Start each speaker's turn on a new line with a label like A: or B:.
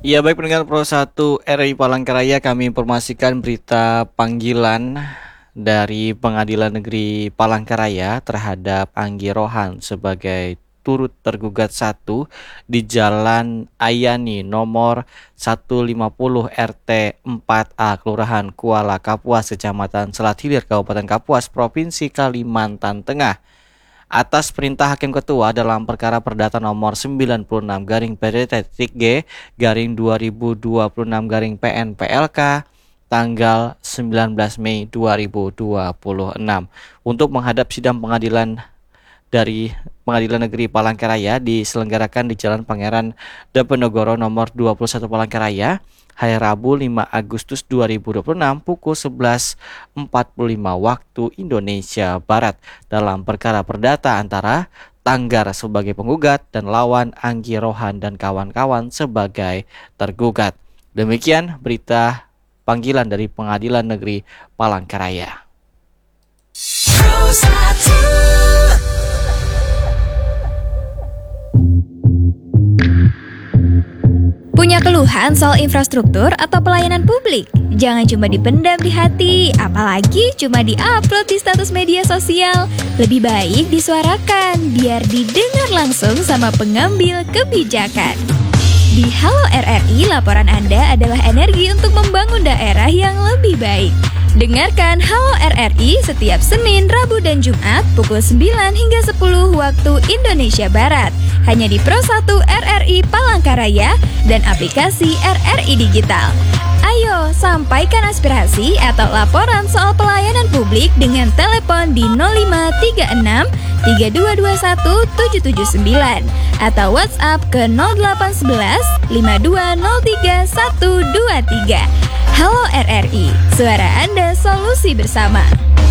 A: Ya baik pendengar Pro 1 RRI Palangkaraya, kami informasikan berita panggilan dari Pengadilan Negeri Palangkaraya terhadap Anggi Rohan sebagai turut tergugat 1 di Jalan Ayani nomor 150 RT 4A Kelurahan Kuala Kapuas, Kecamatan Selat Hilir, Kabupaten Kapuas, Provinsi Kalimantan Tengah. Atas perintah Hakim Ketua dalam perkara perdata nomor 96 garing PT-G garing 2026 garing PN PLK tanggal 19 Mei 2026 untuk menghadap sidang pengadilan dari Pengadilan Negeri Palangkaraya diselenggarakan di Jalan Pangeran Diponegoro nomor 21 Palangkaraya hari Rabu 5 Agustus 2026 pukul 11.45 waktu Indonesia Barat dalam perkara perdata antara Tanggar sebagai penggugat dan lawan Anggi Rohan dan kawan-kawan sebagai tergugat. Demikian berita panggilan dari Pengadilan Negeri Palangkaraya.
B: Punya keluhan soal infrastruktur atau pelayanan publik? Jangan cuma dipendam di hati, apalagi cuma di-upload di status media sosial. Lebih baik disuarakan, biar didengar langsung sama pengambil kebijakan. Di Halo RRI, laporan Anda adalah energi untuk membangun daerah yang lebih baik. Dengarkan Halo RRI setiap Senin, Rabu, dan Jumat pukul 9 hingga 10 waktu Indonesia Barat. Hanya di Pro 1 RRI Palangkaraya dan aplikasi RRI Digital. Ayo, sampaikan aspirasi atau laporan soal pelayanan publik dengan telepon di 0536 3221 779 atau WhatsApp ke 0811 5203 123. Halo RRI, suara Anda, solusi bersama.